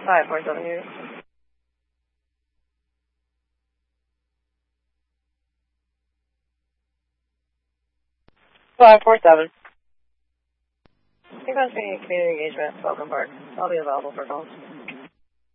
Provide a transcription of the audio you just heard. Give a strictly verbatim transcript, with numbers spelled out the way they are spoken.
five four seven here. five four seven. I think that's being community engagement. Welcome, Park. I'll be available for calls.